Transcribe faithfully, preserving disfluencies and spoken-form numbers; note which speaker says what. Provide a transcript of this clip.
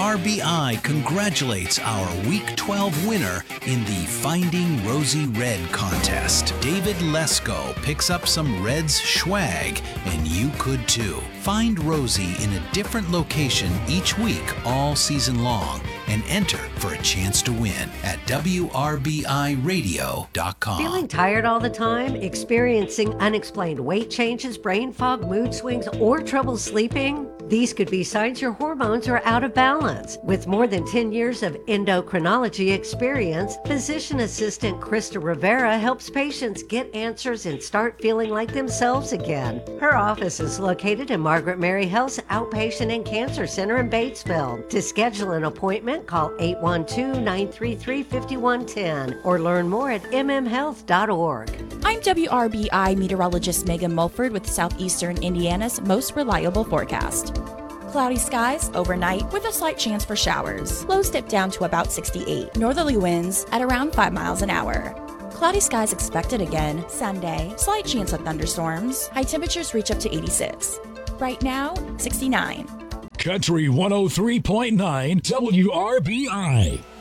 Speaker 1: R B I congratulates our Week twelve winner in the Finding Rosie Red contest. David Lesko picks up some Reds swag, and you could too. Find Rosie in a different location each week all season long and enter for a chance to win at W R B I radio dot com.
Speaker 2: Feeling tired all the time? Experiencing unexplained weight changes, brain fog, mood swings, or trouble sleeping? These could be signs your hormones are out of balance. With more than ten years of endocrinology experience, physician assistant Krista Rivera helps patients get answers and start feeling like themselves again. Her office is located in Margaret Mary Health's Outpatient and Cancer Center in Batesville. To schedule an appointment, call eight one two, nine three three, five one one zero or learn more at m m health dot org.
Speaker 3: I'm W R B I meteorologist Megan Mulford with Southeastern Indiana's most reliable forecast. Cloudy skies overnight with a slight chance for showers. Lows dip down to about sixty-eight. Northerly winds at around five miles an hour. Cloudy skies expected again Sunday. Slight chance of thunderstorms. High temperatures reach up to eighty-six. Right now, sixty-nine.
Speaker 4: Country one oh three point nine W R B I.